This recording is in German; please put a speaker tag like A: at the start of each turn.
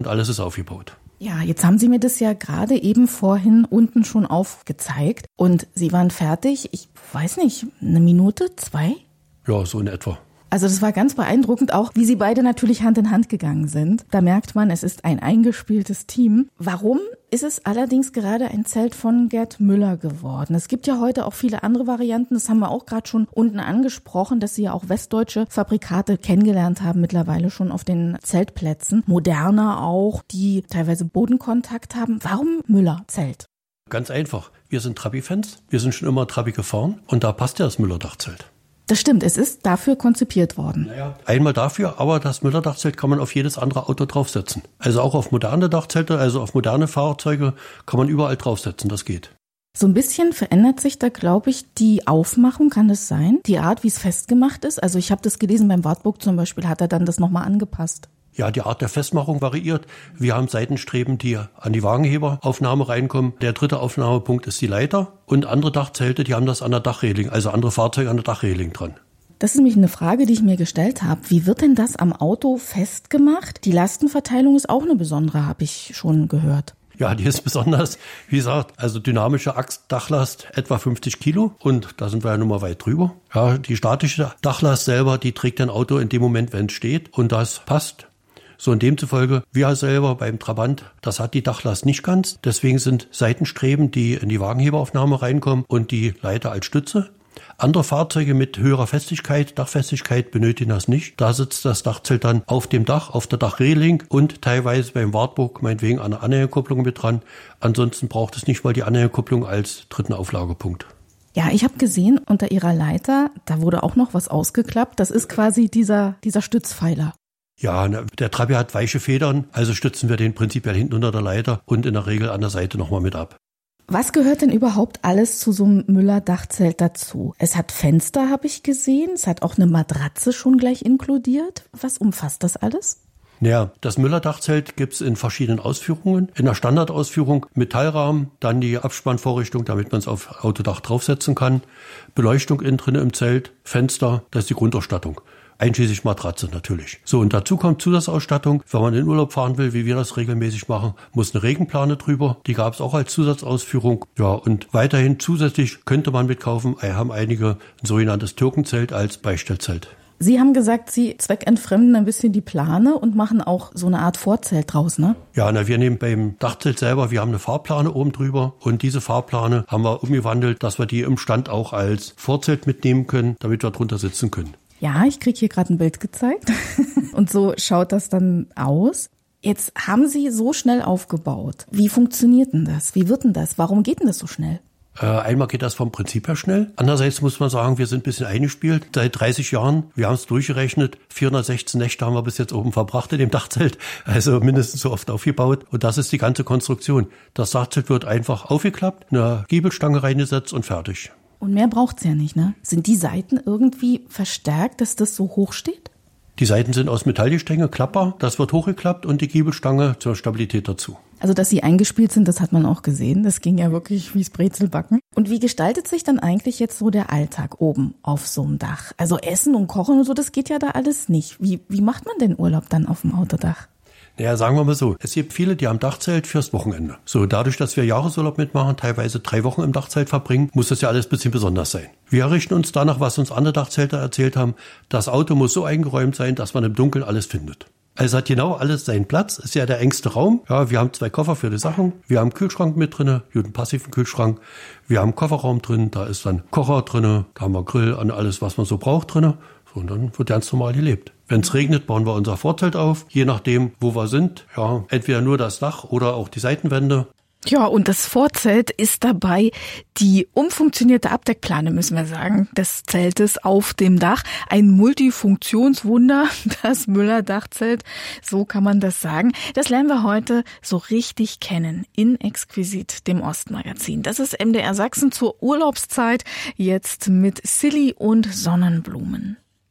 A: und alles ist aufgebaut.
B: Ja, jetzt haben Sie mir das ja gerade eben vorhin unten schon aufgezeigt und Sie waren fertig, ich weiß nicht, 1 Minute, 2?
A: Ja, so in etwa.
B: Also das war ganz beeindruckend, auch wie Sie beide natürlich Hand in Hand gegangen sind. Da merkt man, es ist ein eingespieltes Team. Warum ist es allerdings gerade ein Zelt von Gerd Müller geworden? Es gibt ja heute auch viele andere Varianten. Das haben wir auch gerade schon unten angesprochen, dass Sie ja auch westdeutsche Fabrikate kennengelernt haben, mittlerweile schon auf den Zeltplätzen. Moderner auch, die teilweise Bodenkontakt haben. Warum Müller-Zelt?
A: Ganz einfach. Wir sind Trabi-Fans. Wir sind schon immer Trabi gefahren und da passt ja das Müller-Dachzelt.
B: Das stimmt, es ist dafür konzipiert worden.
A: Naja, einmal dafür, aber das Müller-Dachzelt kann man auf jedes andere Auto draufsetzen. Also auch auf moderne Dachzelte, also auf moderne Fahrzeuge kann man überall draufsetzen, das geht.
B: So ein bisschen verändert sich da, glaube ich, die Aufmachung, kann das sein? Die Art, wie es festgemacht ist? Also ich habe das gelesen, beim Wartburg zum Beispiel hat er dann das nochmal angepasst.
A: Ja, die Art der Festmachung variiert. Wir haben Seitenstreben, die an die Wagenheberaufnahme reinkommen. Der dritte Aufnahmepunkt ist die Leiter. Und andere Dachzelte, die haben das an der Dachreling, also andere Fahrzeuge an der Dachreling dran.
B: Das ist nämlich eine Frage, die ich mir gestellt habe. Wie wird denn das am Auto festgemacht? Die Lastenverteilung ist auch eine besondere, habe ich schon gehört.
A: Ja, die ist besonders, wie gesagt, also dynamische Achsdachlast etwa 50 Kilo und da sind wir ja nun mal weit drüber. Ja, die statische Dachlast selber, die trägt ein Auto in dem Moment, wenn es steht und das passt. So in demzufolge, wir selber beim Trabant, das hat die Dachlast nicht ganz. Deswegen sind Seitenstreben, die in die Wagenheberaufnahme reinkommen und die Leiter als Stütze. Andere Fahrzeuge mit höherer Festigkeit, Dachfestigkeit, benötigen das nicht. Da sitzt das Dachzelt dann auf dem Dach, auf der Dachreling und teilweise beim Wartburg meinetwegen an der Anhängerkupplung mit dran. Ansonsten braucht es nicht mal die Anhängerkupplung als dritten Auflagepunkt.
B: Ja, ich habe gesehen, unter Ihrer Leiter, da wurde auch noch was ausgeklappt. Das ist quasi dieser Stützpfeiler.
A: Ja, der Trabi hat weiche Federn, also stützen wir den prinzipiell hinten unter der Leiter und in der Regel an der Seite nochmal mit ab.
B: Was gehört denn überhaupt alles zu so einem Müller-Dachzelt dazu? Es hat Fenster, habe ich gesehen. Es hat auch eine Matratze schon gleich inkludiert. Was umfasst das alles?
A: Ja, das Müller-Dachzelt gibt's in verschiedenen Ausführungen. In der Standardausführung Metallrahmen, dann die Abspannvorrichtung, damit man es auf Autodach draufsetzen kann. Beleuchtung innen drin im Zelt, Fenster, das ist die Grundausstattung. Einschließlich Matratze natürlich. So, und dazu kommt Zusatzausstattung. Wenn man in Urlaub fahren will, wie wir das regelmäßig machen, muss eine Regenplane drüber. Die gab es auch als Zusatzausführung. Ja, und weiterhin zusätzlich könnte man mitkaufen, haben einige ein sogenanntes Türkenzelt als Beistellzelt.
B: Sie haben gesagt, Sie zweckentfremden ein bisschen die Plane und machen auch so eine Art Vorzelt draus, ne?
A: Ja, wir nehmen beim Dachzelt selber, wir haben eine Fahrplane oben drüber und diese Fahrplane haben wir umgewandelt, dass wir die im Stand auch als Vorzelt mitnehmen können, damit wir drunter sitzen können.
B: Ja, ich kriege hier gerade ein Bild gezeigt und so schaut das dann aus. Jetzt haben Sie so schnell aufgebaut. Wie funktioniert denn das? Wie wird denn das? Warum geht denn das so schnell?
A: Einmal geht das vom Prinzip her schnell. Andererseits muss man sagen, wir sind ein bisschen eingespielt. Seit 30 Jahren, wir haben es durchgerechnet, 416 Nächte haben wir bis jetzt oben verbracht in dem Dachzelt. Also mindestens so oft aufgebaut. Und das ist die ganze Konstruktion. Das Dachzelt wird einfach aufgeklappt, eine Giebelstange reingesetzt und fertig.
B: Und mehr braucht's ja nicht, ne? Sind die Seiten irgendwie verstärkt, dass das so hoch steht?
A: Die Seiten sind aus Metallgestänge, Klapper, das wird hochgeklappt und die Giebelstange zur Stabilität dazu.
B: Also, dass sie eingespielt sind, das hat man auch gesehen. Das ging ja wirklich wie's Brezelbacken. Und wie gestaltet sich dann eigentlich jetzt so der Alltag oben auf so einem Dach? Also Essen und Kochen und so, das geht ja da alles nicht. Wie macht man denn Urlaub dann auf dem Autodach?
A: Naja, sagen wir mal so, es gibt viele, die haben Dachzelt fürs Wochenende. So, dadurch, dass wir Jahresurlaub mitmachen, teilweise 3 Wochen im Dachzelt verbringen, muss das ja alles ein bisschen besonders sein. Wir richten uns danach, was uns andere Dachzelter erzählt haben. Das Auto muss so eingeräumt sein, dass man im Dunkeln alles findet. Also hat genau alles seinen Platz, ist ja der engste Raum. Ja, wir haben 2 Koffer für die Sachen. Wir haben einen Kühlschrank mit drinne, einen passiven Kühlschrank. Wir haben einen Kofferraum drin, da ist dann Kocher drinne, da haben wir Grill und alles, was man so braucht drinne. So, und dann wird ganz normal gelebt. Wenn es regnet, bauen wir unser Vorzelt auf, je nachdem, wo wir sind. Ja, entweder nur das Dach oder auch die Seitenwände.
B: Ja, und das Vorzelt ist dabei die umfunktionierte Abdeckplane, müssen wir sagen, des Zeltes auf dem Dach. Ein Multifunktionswunder, das Müller-Dachzelt, so kann man das sagen. Das lernen wir heute so richtig kennen in Exquisit, dem Ostmagazin. Das ist MDR Sachsen zur Urlaubszeit, jetzt mit Silly und Sonnenblumen.